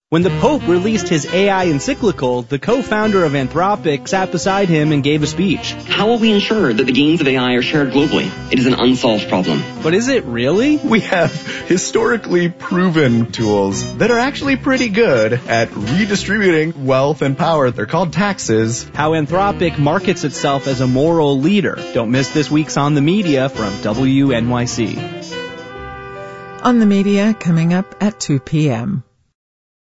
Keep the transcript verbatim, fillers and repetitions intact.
When the Pope released his A I encyclical, the co-founder of Anthropic sat beside him and gave a speech. How will we ensure that the gains of A I are shared globally? It is an unsolved problem. But is it really? We have historically proven tools that are actually pretty good at redistributing wealth and power. They're called taxes. How Anthropic markets itself as a moral leader. Don't miss this week's On the Media from W N Y C. On the Media, coming up at two p.m.